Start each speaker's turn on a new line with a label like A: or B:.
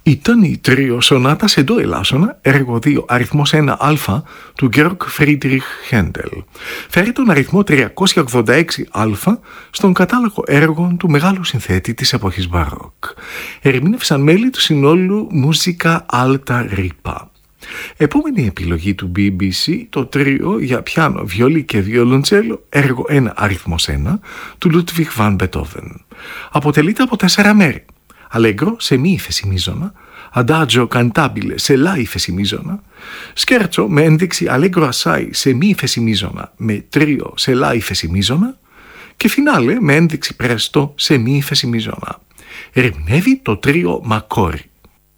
A: Ήταν η τρίο σονάτα σε ντο ελάσσονα, έργο 2, αριθμός 1α του Georg Friedrich Händel. Φέρει τον αριθμό 386α στον κατάλογο έργων του μεγάλου συνθέτη της εποχής Μπαρόκ. Ερμήνευσαν μέλη του συνόλου Musica Alta Ripa. Επόμενη επιλογή του BBC, το τρίο για πιάνο, βιολί και βιολοντσέλο, έργο 1 αριθμός 1 του Ludwig van Beethoven. Αποτελείται από 4 μέρη. Αλέγκρο σε μη ύφεση μείζωνα, αντάτζο καντάμπιλε σε λα ύφεση μείζωνα, σκέρτσο με ένδειξη αλέγκρο ασάι σε μη ύφεση μείζωνα με τρίο σε λα ύφεση μείζωνα και φινάλε με ένδειξη πρέστο σε μη ύφεση μείζωνα. Ερμηνεύει το τρίο Μακόρι.